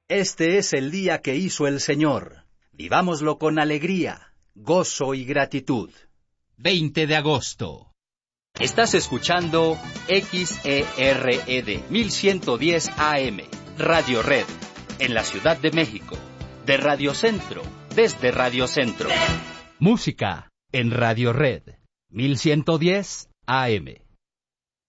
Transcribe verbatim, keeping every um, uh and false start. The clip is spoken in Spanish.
Este es el día que hizo el Señor. Vivámoslo con alegría, gozo y gratitud. veinte de agosto. Estás escuchando X E R E D mil ciento diez A M, Radio Red, en la Ciudad de México. De Radio Centro, desde Radio Centro. Música en Radio Red, mil ciento diez A M.